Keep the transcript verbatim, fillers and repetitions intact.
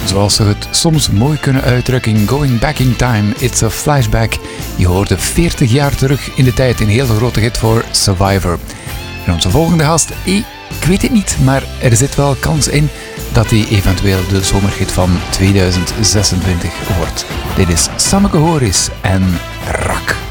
Zoals ze het soms mooi kunnen uitdrukken, Going Back in Time, It's a Flashback. Je hoorde veertig jaar terug in de tijd, een hele grote hit voor Survivor. En onze volgende gast, ik weet het niet, maar er zit wel kans in dat hij eventueel de zomerhit van tweeduizend zesentwintig wordt. Dit is Sanneke Horis en Rak.